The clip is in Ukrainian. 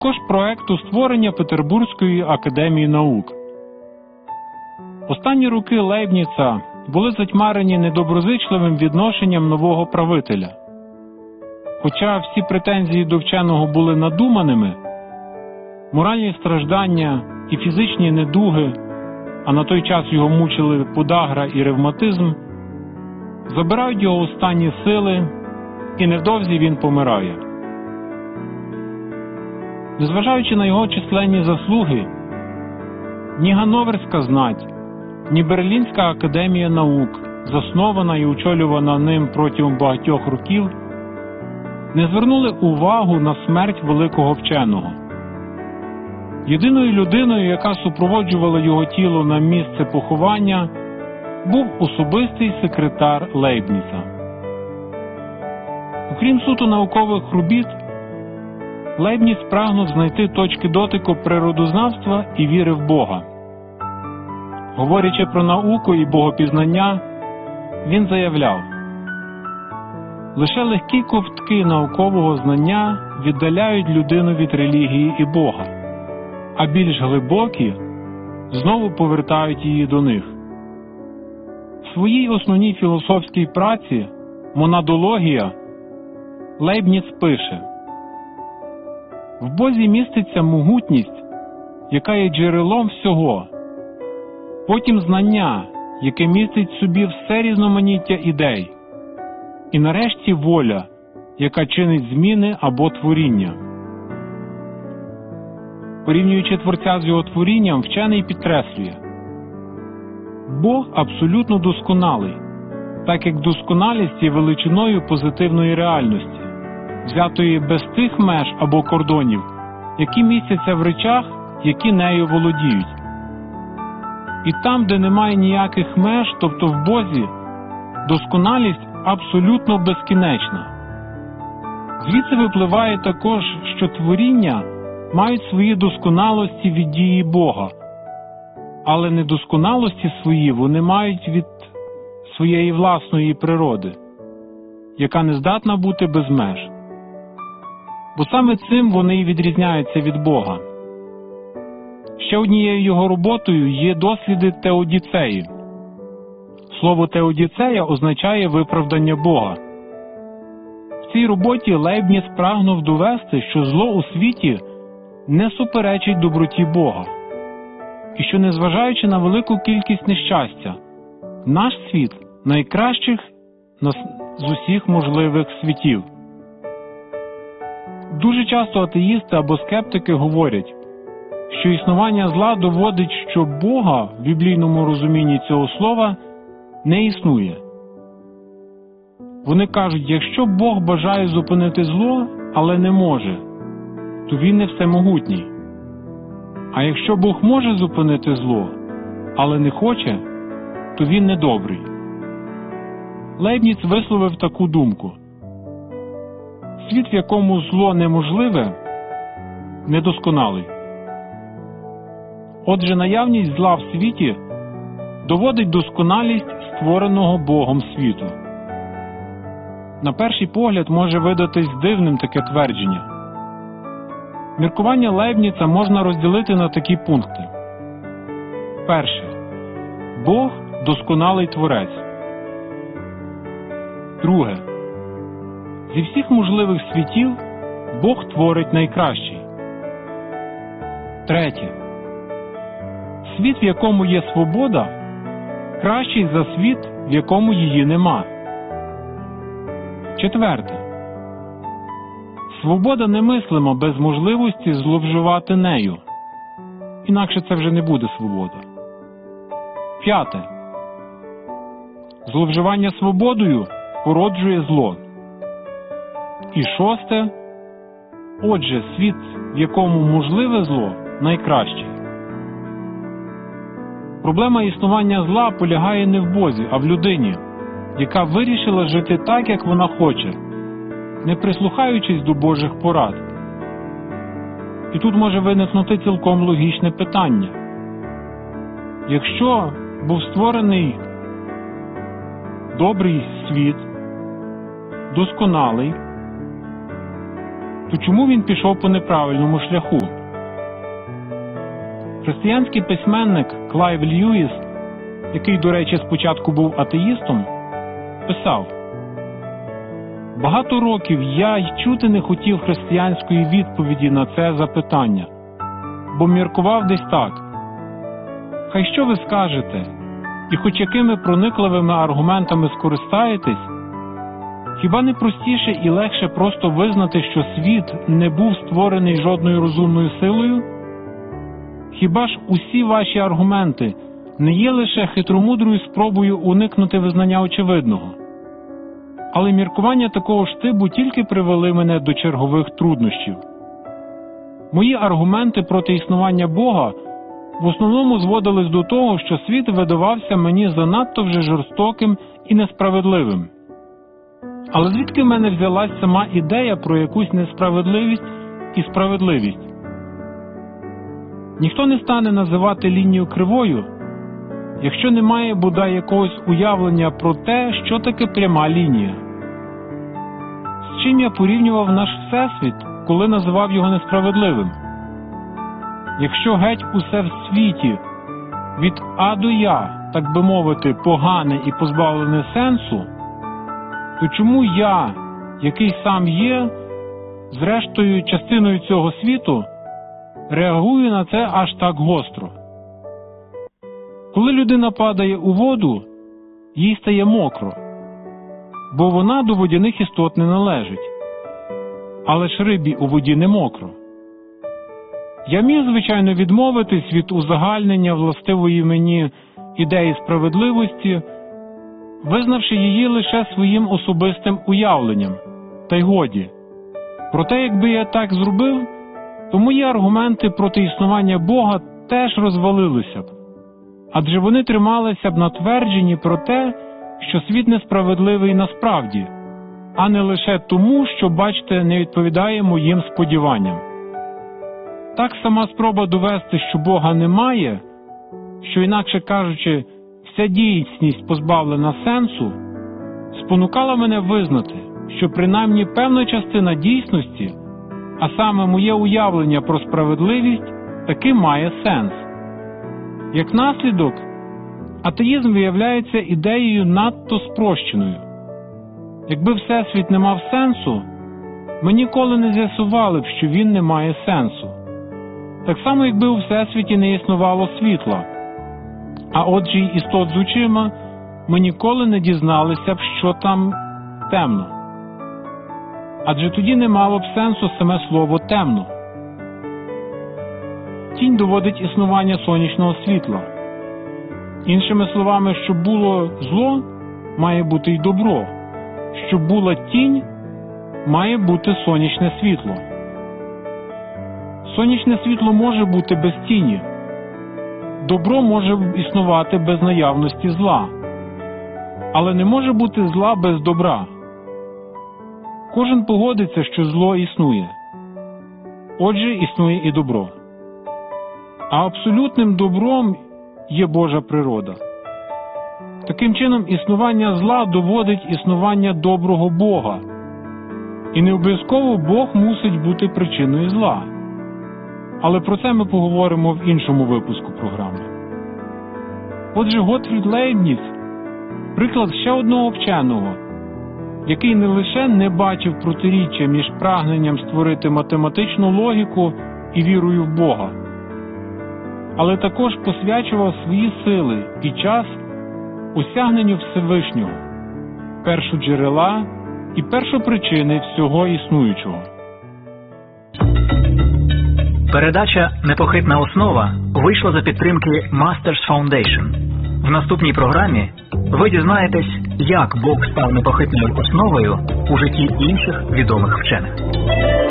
також проекту створення Петербурзької академії наук. Останні роки Лейбніца були затьмарені недоброзичливим відношенням нового правителя. Хоча всі претензії до вченого були надуманими, моральні страждання і фізичні недуги, а на той час його мучили подагра і ревматизм, забирають його останні сили, і невдовзі він помирає. Незважаючи на його численні заслуги, ні Ганноверська знать, ні Берлінська академія наук, заснована і очолювана ним протягом багатьох років, не звернули увагу на смерть великого вченого. Єдиною людиною, яка супроводжувала його тіло на місце поховання, був особистий секретар Лейбніца. Окрім суто наукових робіт, Лейбніц прагнув знайти точки дотику природознавства і віри в Бога. Говорячи про науку і богопізнання, він заявляв: лише легкі ковтки наукового знання віддаляють людину від релігії і Бога, а більш глибокі знову повертають її до них. В своїй основній філософській праці «Монадологія» Лейбніц пише: «В Бозі міститься могутність, яка є джерелом всього, потім знання, яке містить в собі все різноманіття ідей, і нарешті воля, яка чинить зміни або творіння». Порівнюючи Творця з його творінням, вчений підкреслює: Бог абсолютно досконалий, так як досконалість є величиною позитивної реальності, взятої без тих меж або кордонів, які містяться в речах, які нею володіють. І там, де немає ніяких меж, тобто в Бозі, досконалість абсолютно безкінечна. Звідси випливає також, що творіння мають свої досконалості від дії Бога, але недосконалості свої вони мають від своєї власної природи, яка не здатна бути без меж. Бо саме цим вони і відрізняються від Бога. Ще однією його роботою є досліди теодіцеї. Слово теодіцея означає виправдання Бога. В цій роботі Лейбніц прагнув довести, що зло у світі не суперечить доброті Бога, і що, незважаючи на велику кількість нещастя, наш світ найкращих з усіх можливих світів. Дуже часто атеїсти або скептики говорять, що існування зла доводить, що Бога в біблійному розумінні цього слова не існує. Вони кажуть, якщо Бог бажає зупинити зло, але не може, то Він не всемогутній. А якщо Бог може зупинити зло, але не хоче, то Він недобрий. Лейбніц висловив таку думку: світ, в якому зло неможливе, недосконалий. Отже, наявність зла в світі доводить досконалість створеного Богом світу. На перший погляд може видатись дивним таке твердження. Міркування Лейбніца можна розділити на такі пункти. Перше. Бог – досконалий творець. Друге. Зі всіх можливих світів Бог творить найкращий. Третє. Світ, в якому є свобода, кращий за світ, в якому її нема. Четверте. Свобода немислима без можливості зловживати нею. Інакше це вже не буде свобода. П'яте. Зловживання свободою породжує зло. І шосте. Отже, світ, в якому можливе зло, найкращий. Проблема існування зла полягає не в Бозі, а в людині, яка вирішила жити так, як вона хоче, не прислухаючись до Божих порад. І тут може виникнути цілком логічне питання. Якщо був створений добрий світ, досконалий, то чому він пішов по неправильному шляху? Християнський письменник Клайв Льюіс, який, до речі, спочатку був атеїстом, писав: «Багато років я й чути не хотів християнської відповіді на це запитання, бо міркував десь так: хай що ви скажете, і хоч якими проникливими аргументами скористаєтесь, хіба не простіше і легше просто визнати, що світ не був створений жодною розумною силою? Хіба ж усі ваші аргументи не є лише хитромудрою спробою уникнути визнання очевидного? Але міркування такого ж типу тільки привели мене до чергових труднощів. Мої аргументи проти існування Бога в основному зводились до того, що світ видавався мені занадто вже жорстоким і несправедливим. Але звідки в мене взялась сама ідея про якусь несправедливість і справедливість? Ніхто не стане називати лінію кривою, якщо немає бодай якогось уявлення про те, що таке пряма лінія. З чим я порівнював наш Всесвіт, коли називав його несправедливим? Якщо геть усе в світі, від А до Я, так би мовити, погане і позбавлене сенсу, то чому я, який сам є, зрештою частиною цього світу, реагую на це аж так гостро? Коли людина падає у воду, їй стає мокро, бо вона до водяних істот не належить. Але ж рибі у воді не мокро. Я міг, звичайно, відмовитись від узагальнення властивої мені ідеї справедливості, визнавши її лише своїм особистим уявленням, та й годі. Проте, якби я так зробив, то мої аргументи проти існування Бога теж розвалилися б, адже вони трималися б на твердженні про те, що світ несправедливий насправді, а не лише тому, що, бачите, не відповідає моїм сподіванням. Так сама спроба довести, що Бога немає, що, інакше кажучи, вся дійсність позбавлена сенсу, спонукала мене визнати, що принаймні певна частина дійсності, а саме моє уявлення про справедливість, таки має сенс. Як наслідок, атеїзм виявляється ідеєю надто спрощеною. Якби Всесвіт не мав сенсу, ми ніколи не з'ясували б, що він не має сенсу. Так само, якби у Всесвіті не існувало світла, а отже й істот з очима, ми ніколи не дізналися б, що там темно. Адже тоді не мало б сенсу саме слово «темно». Тінь доводить існування сонячного світла. Іншими словами, щоб було зло, має бути й добро. Щоб була тінь, має бути сонячне світло. Сонячне світло може бути без тіні. Добро може існувати без наявності зла. Але не може бути зла без добра. Кожен погодиться, що зло існує. Отже, існує і добро. А абсолютним добром є Божа природа. Таким чином, існування зла доводить існування доброго Бога. І не обов'язково Бог мусить бути причиною зла. Але про це ми поговоримо в іншому випуску програми. Отже, Готфрід Лейбніц – приклад ще одного вченого, який не лише не бачив протиріччя між прагненням створити математичну логіку і вірою в Бога, але також посвячував свої сили і час осягненню Всевишнього, першоджерела і першопричини всього існуючого. Передача «Непохитна основа» вийшла за підтримки Masters Foundation. В наступній програмі ви дізнаєтесь, як Бог став непохитною основою у житті інших відомих вчених.